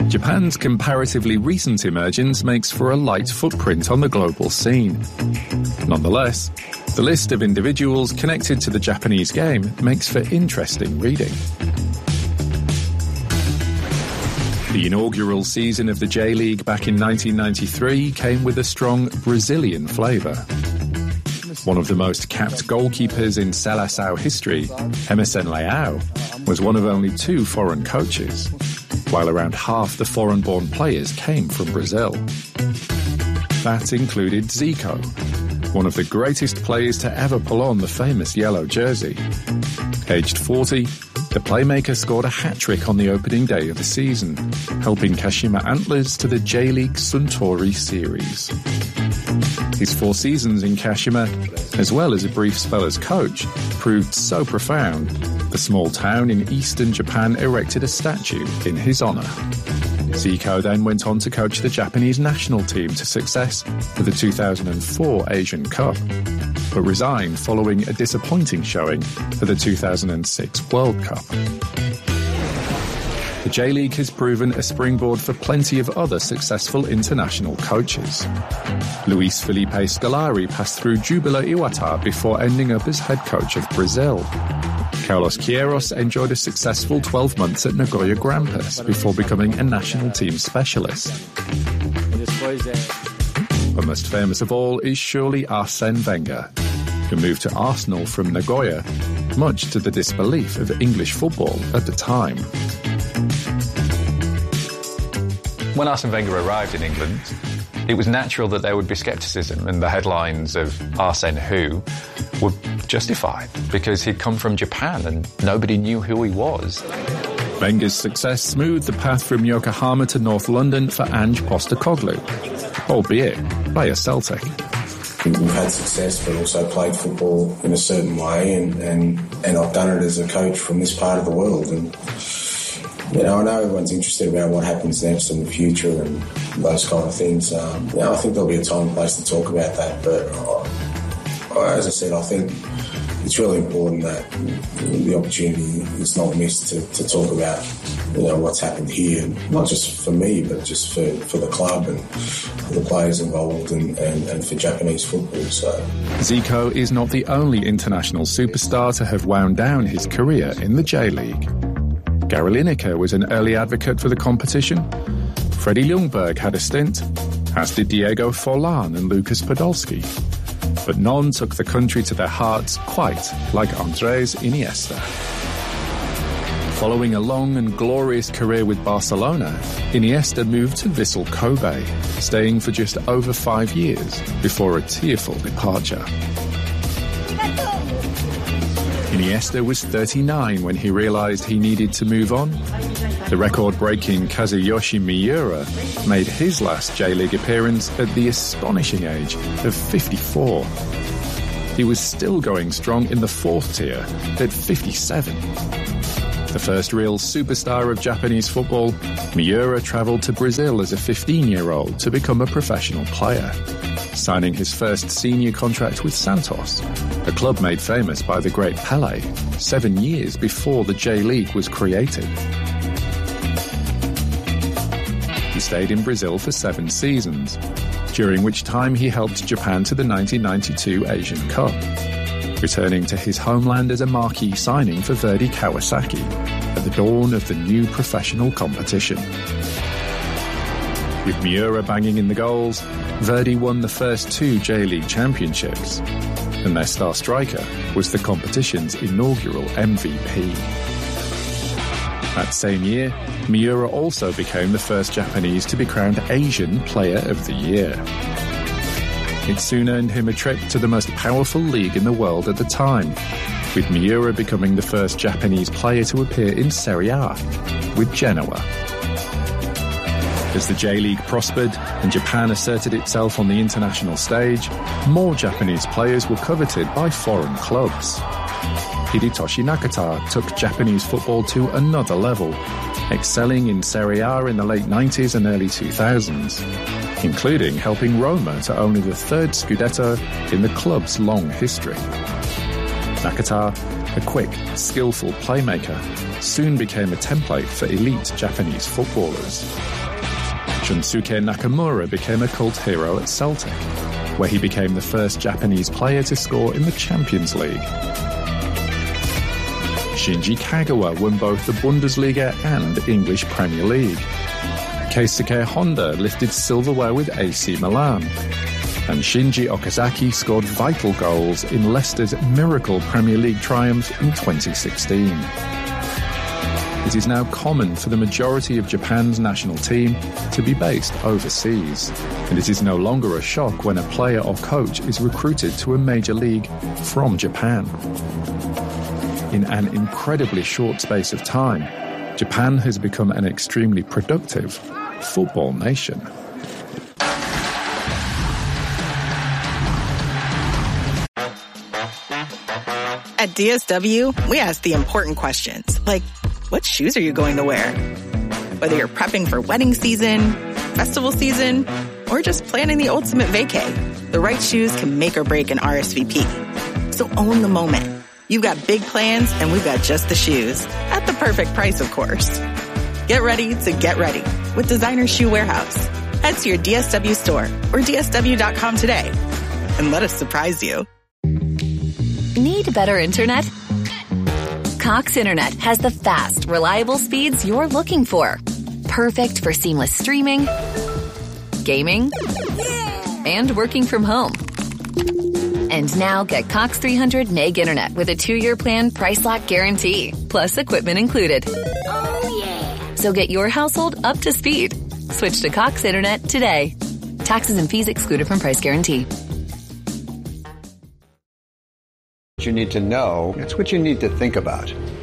Japan's comparatively recent emergence makes for a light footprint on the global scene. Nonetheless, the list of individuals connected to the Japanese game makes for interesting reading. The inaugural season of the J-League back in 1993 came with a strong Brazilian flavour. One of the most capped goalkeepers in Seleção history, Emerson Leão, was one of only 2 foreign coaches, while around half the foreign-born players came from Brazil. That included Zico, one of the greatest players to ever pull on the famous yellow jersey. Aged 40, the playmaker scored a hat-trick on the opening day of the season, helping Kashima Antlers to the J-League Suntory Series. His 4 seasons in Kashima, as well as a brief spell as coach, proved so profound, the small town in eastern Japan erected a statue in his honour. Zico then went on to coach the Japanese national team to success for the 2004 Asian Cup, but resigned following a disappointing showing for the 2006 World Cup. The J-League has proven a springboard for plenty of other successful international coaches. Luis Felipe Scolari passed through Jubilo Iwata before ending up as head coach of Brazil. Carlos Queiroz enjoyed a successful 12 months at Nagoya Grampus before becoming a national team specialist. But most famous of all is surely Arsène Wenger, who moved to Arsenal from Nagoya, much to the disbelief of English football at the time. When Arsène Wenger arrived in England, it was natural that there would be scepticism, and the headlines of Arsène Who were justified because he'd come from Japan and nobody knew who he was. Wenger's success smoothed the path from Yokohama to North London for Ange Postecoglou, albeit via Celtic. We've had success but also played football in a certain way, and I've done it as a coach from this part of the world. And I know everyone's interested about what happens next in the future and those kind of things. I think there'll be a time and place to talk about that, but as I said, I think it's really important that the opportunity is not missed to talk about what's happened here, not just for me, but just for the club and for the players involved and for Japanese football. So Zico is not the only international superstar to have wound down his career in the J-League. Gary Lineker was an early advocate for the competition. Freddie Ljungberg had a stint, as did Diego Forlan and Lucas Podolski. But none took the country to their hearts quite like Andrés Iniesta. Following a long and glorious career with Barcelona, Iniesta moved to Vissel Kobe, staying for just over 5 years before a tearful departure. Iniesta was 39 when he realised he needed to move on. The record-breaking Kazuyoshi Miura made his last J-League appearance at the astonishing age of 54. He was still going strong in the 4th tier at 57. The first real superstar of Japanese football, Miura travelled to Brazil as a 15-year-old to become a professional player, signing his first senior contract with Santos, a club made famous by the great Pelé, 7 years before the J-League was created. He stayed in Brazil for 7 seasons, during which time he helped Japan to the 1992 Asian Cup, returning to his homeland as a marquee signing for Verdy Kawasaki at the dawn of the new professional competition. With Miura banging in the goals, Verdy won the first 2 J-League championships, and their star striker was the competition's inaugural MVP. That same year, Miura also became the first Japanese to be crowned Asian Player of the Year. It soon earned him a trip to the most powerful league in the world at the time, with Miura becoming the first Japanese player to appear in Serie A, with Genoa. As the J-League prospered and Japan asserted itself on the international stage, more Japanese players were coveted by foreign clubs. Hidetoshi Nakata took Japanese football to another level, excelling in Serie A in the late 90s and early 2000s, including helping Roma to only the 3rd Scudetto in the club's long history. Nakata a quick, skillful playmaker, soon became a template for elite Japanese footballers. Shunsuke Nakamura became a cult hero at Celtic, where he became the first Japanese player to score in the Champions League. Shinji Kagawa won both the Bundesliga and English Premier League. Keisuke Honda lifted silverware with AC Milan. And Shinji Okazaki scored vital goals in Leicester's miracle Premier League triumph in 2016. It is now common for the majority of Japan's national team to be based overseas, and it is no longer a shock when a player or coach is recruited to a major league from Japan. In an incredibly short space of time, Japan has become an extremely productive football nation. At DSW, we ask the important questions, like, what shoes are you going to wear? Whether you're prepping for wedding season, festival season, or just planning the ultimate vacay, the right shoes can make or break an RSVP. So own the moment. You've got big plans, and we've got just the shoes. At the perfect price, of course. Get ready to get ready with Designer Shoe Warehouse. Head to your DSW store or DSW.com today and let us surprise you. Need better internet? Cox Internet has the fast, reliable speeds you're looking for. Perfect for seamless streaming, gaming, and working from home. And now get Cox 300 meg internet with a 2-year plan price lock guarantee, plus equipment included. Oh, yeah. So get your household up to speed. Switch to Cox Internet today. Taxes and fees excluded from price guarantee. You need to know, it's what you need to think about.